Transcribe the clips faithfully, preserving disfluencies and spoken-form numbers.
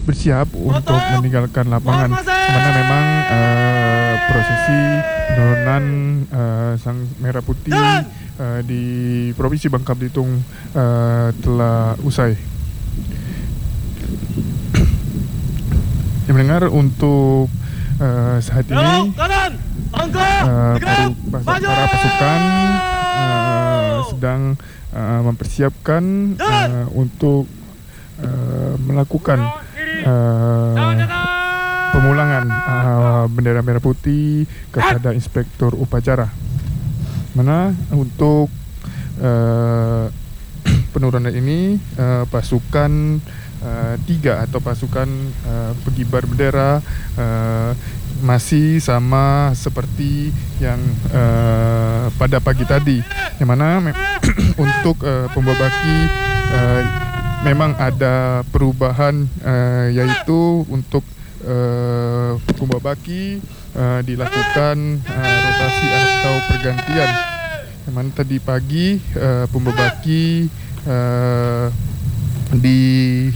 bersiap untuk meninggalkan lapangan, karena memang uh, prosesi penurunan uh, Sang Merah Putih uh, di Provinsi Bangka Belitung uh, telah usai. Yang mendengar untuk uh, saat ini uh, para, para pasukan uh, sedang uh, mempersiapkan uh, untuk uh, melakukan uh, pemulangan uh, bendera merah putih kepada inspektur upacara. Mana untuk uh, penurunan ini uh, pasukan Uh, tiga atau pasukan uh, pengibar bendera uh, masih sama seperti yang uh, pada pagi tadi, yang mana me- untuk uh, pembawa baki uh, memang ada perubahan, uh, yaitu untuk uh, pembawa baki uh, dilakukan uh, rotasi atau pergantian, yang mana tadi pagi uh, pembawa baki uh, di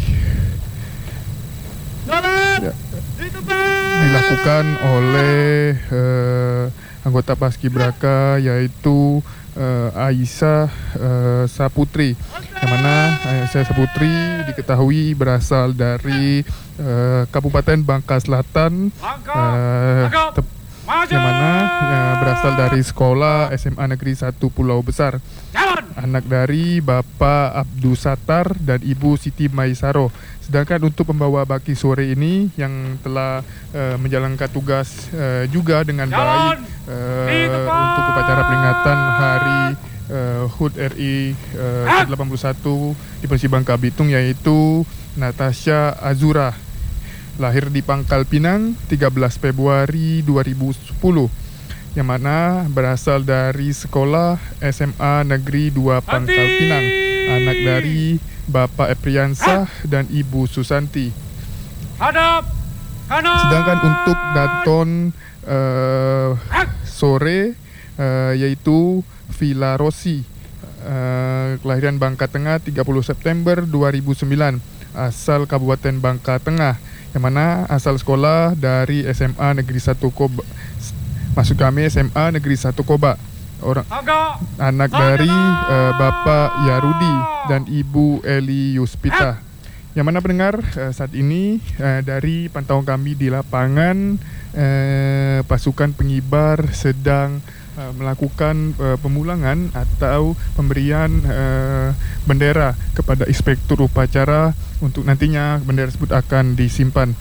ya, dilakukan oleh uh, anggota Paskibraka, yaitu uh, Aisyah uh, Saputri, yang mana Aisyah Saputri diketahui berasal dari uh, Kabupaten Bangka Selatan, uh, tep- yang mana uh, berasal dari sekolah S M A Negeri satu Pulau Besar, anak dari Bapak Abdul Sattar dan Ibu Siti Maisaro. Sedangkan untuk pembawa baki sore ini yang telah uh, menjalankan tugas uh, juga dengan baik uh, untuk upacara peringatan Hari uh, H U D R I uh, ke delapan puluh satu di Provinsi Bangka Belitung, yaitu Natasha Azura, lahir di Pangkal Pinang tiga belas Februari dua ribu sepuluh, yang mana berasal dari sekolah S M A Negeri dua Pangkal Pinang, anak dari Bapak Epriansah dan Ibu Susanti. Hadap kanan. Sedangkan untuk daton uh, sore uh, yaitu Villa Rossi, uh, kelahiran Bangka Tengah tiga puluh September dua ribu sembilan, asal Kabupaten Bangka Tengah, yang mana asal sekolah dari S M A Negeri satu Koba. Maksud kami S M A Negeri satu Koba. Orang anak dari uh, Bapak Yarudi dan Ibu Eli Yuspita. Yang mana pendengar, uh, saat ini uh, dari pantauan kami di lapangan, uh, pasukan pengibar sedang uh, melakukan uh, pemulangan atau pemberian uh, bendera kepada inspektur upacara untuk nantinya bendera tersebut akan disimpan.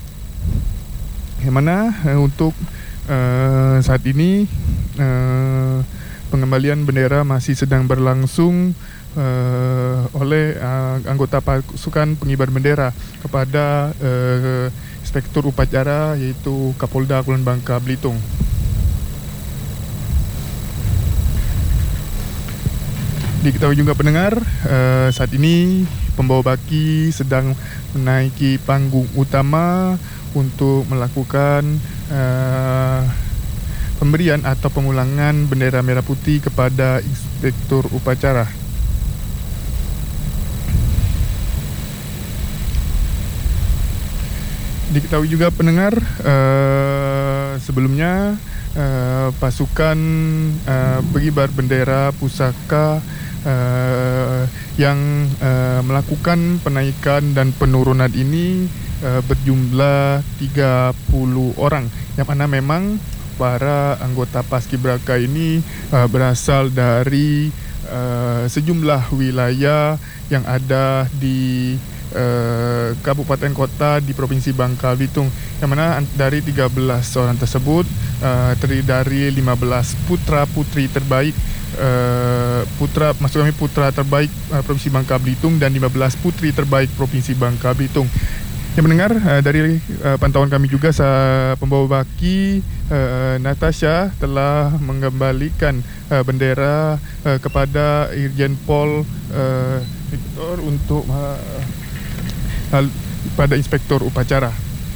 Yang mana uh, untuk uh, saat ini uh, pengembalian bendera masih sedang berlangsung uh, oleh uh, anggota pasukan pengibar bendera kepada uh, inspektur upacara, yaitu Kapolda Kepulauan Bangka Belitung. Diketahui juga pendengar, uh, saat ini pembawa baki sedang menaiki panggung utama untuk melakukan uh, pemberian atau pemulangan bendera merah putih kepada inspektur upacara. Diketahui juga pendengar, uh, sebelumnya uh, pasukan uh, pengibar bendera pusaka uh, yang uh, melakukan penaikan dan penurunan ini uh, berjumlah tiga puluh orang, yang mana memang para anggota Paskibraka ini uh, berasal dari uh, sejumlah wilayah yang ada di uh, kabupaten kota di Provinsi Bangka Belitung, yang mana dari tiga belas orang tersebut uh, terdiri dari lima belas putra putri terbaik uh, putra maksud kami putra terbaik uh, Provinsi Bangka Belitung dan lima belas putri terbaik Provinsi Bangka Belitung. Yang mendengar, uh, dari uh, pantauan kami juga, sa- pembawa baki uh, Natasha telah mengembalikan uh, bendera uh, kepada Irjen Pol uh, Victor untuk uh, uh, pada inspektur upacara.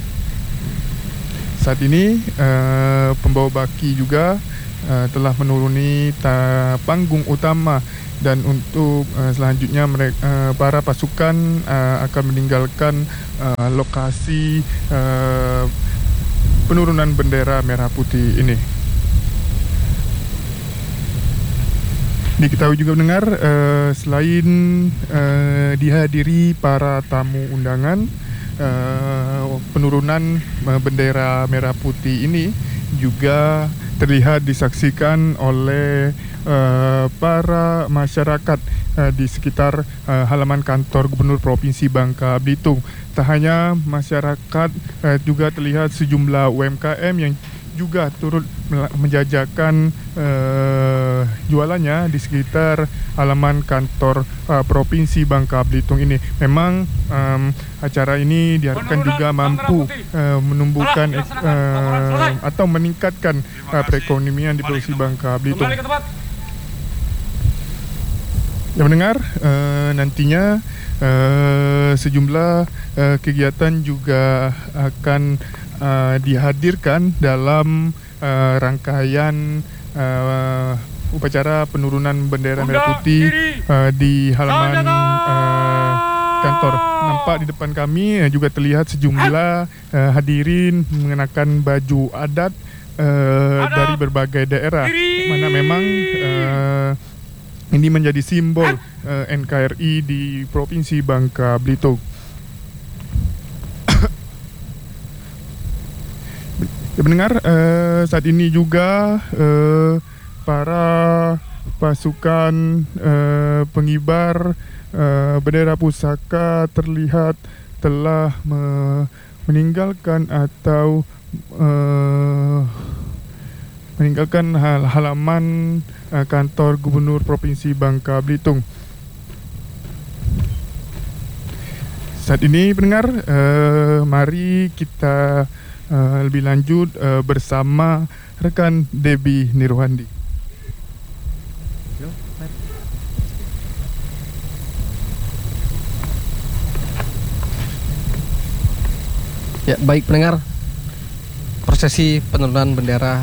Saat ini uh, pembawa baki juga uh, telah menuruni ta- panggung utama dan untuk uh, selanjutnya mereka uh, para pasukan uh, akan meninggalkan uh, lokasi uh, penurunan bendera merah putih ini. Diketahui juga mendengar uh, selain uh, dihadiri para tamu undangan, uh, penurunan uh, bendera merah putih ini juga terlihat disaksikan oleh uh, para masyarakat uh, di sekitar uh, halaman kantor Gubernur Provinsi Bangka Belitung. Tak hanya masyarakat, uh, juga terlihat sejumlah U M K M yang juga turut menjajakan uh, jualannya di sekitar halaman kantor uh, Provinsi Bangka Belitung ini. Memang um, acara ini diharapkan juga mampu uh, menumbuhkan uh, atau meningkatkan uh, perekonomian di Provinsi Bangka Belitung. Yang mendengar uh, nantinya uh, sejumlah uh, kegiatan juga akan Uh, dihadirkan dalam uh, rangkaian uh, upacara penurunan bendera merah putih uh, di halaman uh, kantor. Nampak di depan kami uh, juga terlihat sejumlah uh, hadirin mengenakan baju adat uh, dari berbagai daerah, mana memang uh, ini menjadi simbol uh, N K R I di Provinsi Bangka Belitung. Ya, mendengar uh, saat ini juga uh, para pasukan uh, pengibar uh, bendera pusaka terlihat telah me meninggalkan atau uh, meninggalkan hal halaman uh, kantor Gubernur Provinsi Bangka Belitung. Saat ini pendengar, uh, mari kita Uh, lebih lanjut uh, bersama rekan Debbie Nirwandi. Ya, baik pendengar, prosesi penurunan bendera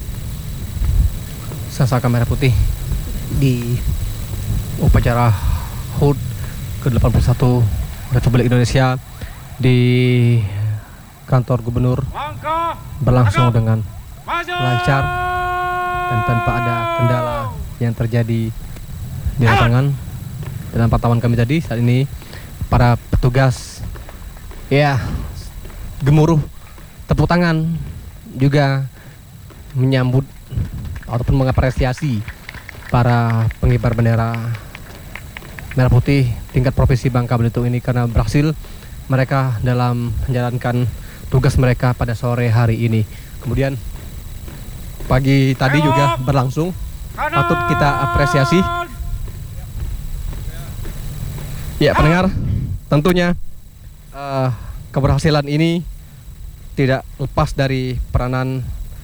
Sasaka Merah Putih di upacara H U T ke delapan puluh satu Republik Indonesia di kantor gubernur berlangsung dengan lancar dan tanpa ada kendala yang terjadi di lapangan. Dalam pantauan kami tadi, saat ini para petugas ya gemuruh tepuk tangan juga menyambut ataupun mengapresiasi para pengibar bendera merah putih tingkat provinsi Bangka Belitung ini karena berhasil mereka dalam menjalankan tugas mereka pada sore hari ini. Kemudian pagi tadi juga berlangsung, patut kita apresiasi. Ya pendengar, tentunya uh, keberhasilan ini tidak lepas dari peranan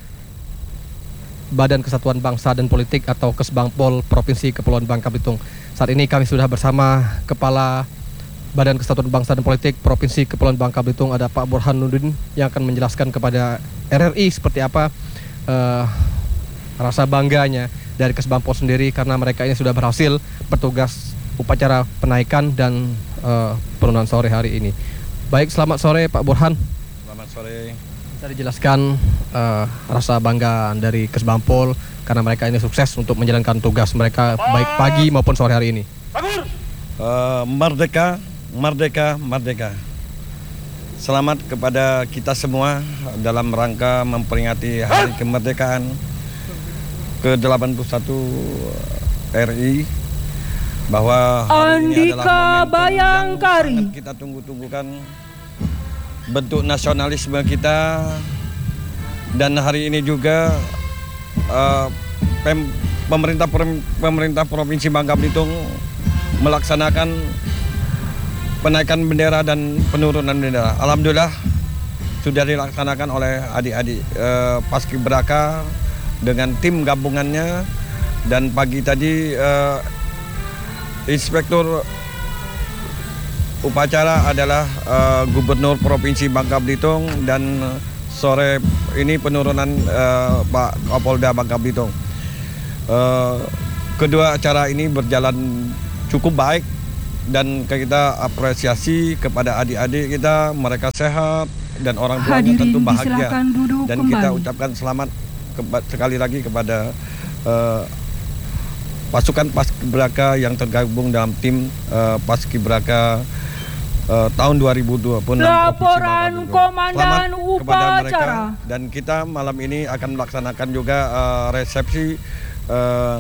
Badan Kesatuan Bangsa dan Politik atau Kesbangpol Provinsi Kepulauan Bangka Belitung. Saat ini kami sudah bersama Kepala Badan Kesatuan Bangsa dan Politik Provinsi Kepulauan Bangka Belitung, ada Pak Burhanuddin yang akan menjelaskan kepada R R I seperti apa uh, rasa bangganya dari Kesbangpol sendiri karena mereka ini sudah berhasil bertugas upacara penaikan dan uh, penurunan sore hari ini. Baik, selamat sore Pak Burhan. Selamat sore. Bisa dijelaskan uh, rasa bangga dari Kesbangpol karena mereka ini sukses untuk menjalankan tugas mereka baik pagi maupun sore hari ini. Uh, merdeka. Merdeka, merdeka. Selamat kepada kita semua dalam rangka memperingati Hari Kemerdekaan ke delapan puluh satu R I, bahwa hari ini adalah momentum yang sangat kita tunggu-tunggukan, bentuk nasionalisme kita, dan hari ini juga uh, pem, pemerintah pemerintah Provinsi Bangka Belitung melaksanakan penaikan bendera dan penurunan bendera. Alhamdulillah sudah dilaksanakan oleh adik-adik eh, Paskibraka dengan tim gabungannya, dan pagi tadi eh, inspektur upacara adalah eh, Gubernur Provinsi Bangka Belitung, dan sore ini penurunan eh, Pak Kapolda Bangka Belitung. Eh, kedua acara ini berjalan cukup baik dan kita apresiasi kepada adik-adik kita, mereka sehat dan orang tuanya tentu bahagia. Dan kembali. Kita ucapkan selamat keba- sekali lagi kepada uh, pasukan Paskibraka yang tergabung dalam tim uh, Paskibraka uh, tahun dua ribu dua puluh enam. Laporan Komandan Upacara. Dan kita malam ini akan melaksanakan juga uh, resepsi uh,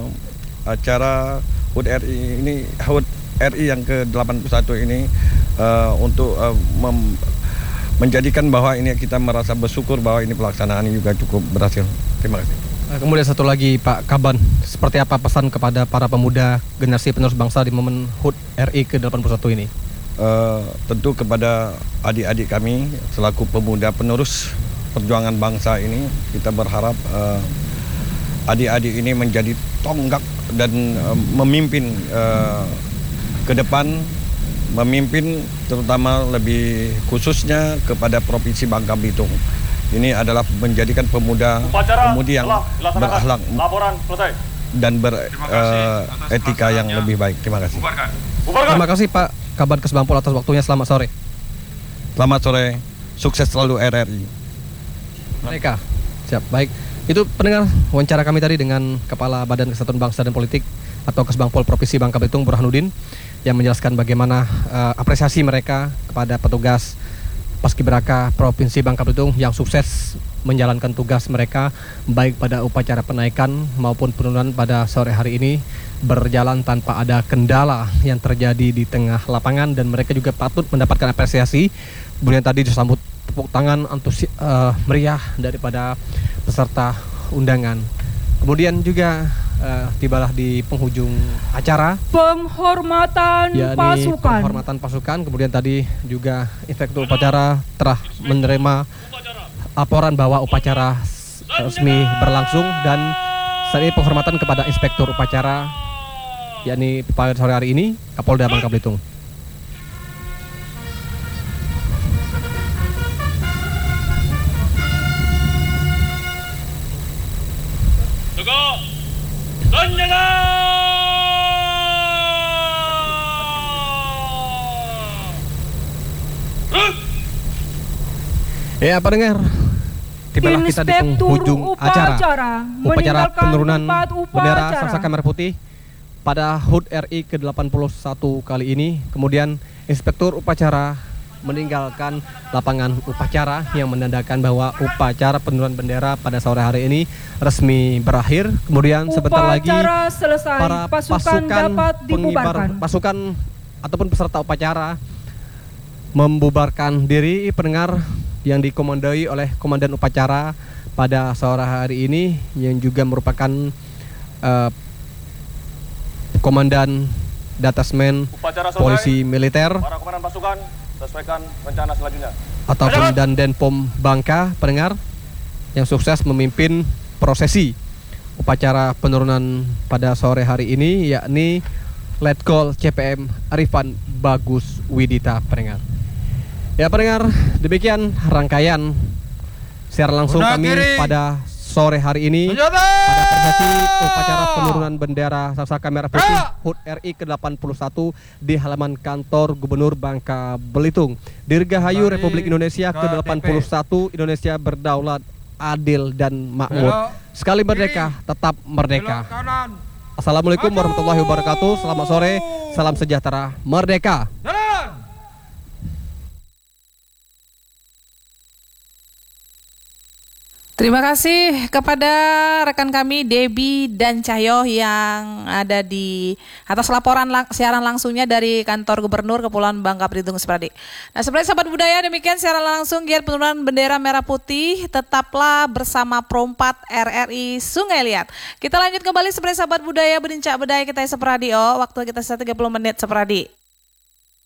acara H U D R I ini, H U D R I yang ke delapan puluh satu ini uh, untuk uh, mem- menjadikan bahwa ini kita merasa bersyukur bahwa ini pelaksanaan ini juga cukup berhasil. Terima kasih. Kemudian satu lagi Pak Kaban, seperti apa pesan kepada para pemuda generasi penerus bangsa di momen H U D R I ke delapan puluh satu ini? Uh, tentu kepada adik-adik kami selaku pemuda penerus perjuangan bangsa ini, kita berharap uh, adik-adik ini menjadi tonggak dan uh, memimpin uh, ke depan, memimpin terutama lebih khususnya kepada Provinsi Bangka Belitung. Ini adalah menjadikan pemuda pemudi yang berakhlak Laporan selesai. dan beretika uh, yang lebih baik. Terima kasih. Bubarkan. Bubarkan. Terima kasih Pak Kaban Kesbangpol atas waktunya. Selamat sore. Selamat sore. Sukses selalu R R I. Mereka. Siap. Baik. Itu pendengar wawancara kami tadi dengan Kepala Badan Kesatuan Bangsa dan Politik atau Kesbangpol Provinsi Bangka Belitung, Burhanuddin, yang menjelaskan bagaimana uh, apresiasi mereka kepada petugas Paskibraka Provinsi Bangka Belitung yang sukses menjalankan tugas mereka baik pada upacara penaikan maupun penurunan pada sore hari ini berjalan tanpa ada kendala yang terjadi di tengah lapangan, dan mereka juga patut mendapatkan apresiasi. Kemudian tadi disambut tepuk tangan antusi, uh, meriah daripada peserta undangan. Kemudian juga uh, tibalah di penghujung acara penghormatan yakni pasukan. penghormatan pasukan. Kemudian tadi juga inspektur upacara telah menerima laporan bahwa upacara resmi berlangsung, dan saat ini penghormatan kepada inspektur upacara yakni pada sore hari ini Kapolda Bangka Belitung. Tegak. Lanjangan. Ya, pendengar, tibalah kita di penghujung acara upacara penurunan bendera Sangsaka Merah Putih pada H U D R I ke delapan puluh satu kali ini. Kemudian inspektur upacara meninggalkan lapangan upacara yang menandakan bahwa upacara penurunan bendera pada sore hari ini resmi berakhir. Kemudian sebentar lagi selesai, para pasukan, pasukan dapat pengibar pasukan ataupun peserta upacara membubarkan diri, pendengar, yang dikomandoi oleh komandan upacara pada sore hari ini yang juga merupakan uh, komandan Datasmen Polisi Militer. Para komandan pasukan sesuaikan rencana selanjutnya. Ataupun Dandenpom Bangka, pendengar, yang sukses memimpin prosesi upacara penurunan pada sore hari ini, yakni Letkol C P M Arifan Bagus Widita, pendengar. Ya pendengar, demikian rangkaian siaran langsung kami pada sore hari ini pada prosesi upacara penurunan bendera Sangsaka Merah Putih H U D R I ke delapan puluh satu di halaman kantor Gubernur Bangka Belitung. Dirgahayu Republik Indonesia ke delapan puluh satu, Indonesia berdaulat, adil dan makmur. Sekali merdeka, tetap merdeka. Assalamualaikum warahmatullahi wabarakatuh. Selamat sore, salam sejahtera, merdeka. Terima kasih kepada rekan kami Debbie dan Cahyo yang ada di atas laporan lang- siaran langsungnya dari kantor Gubernur Kepulauan Bangka Belitung Sepradi. Nah, seperti sahabat budaya, demikian siaran langsung giat penurunan bendera merah putih. Tetaplah bersama Prompat R R I Sungai Liat. Kita lanjut kembali seperti sahabat budaya, berincak bedai kita Sepradi. Oh, waktu kita tiga puluh menit Sepradi.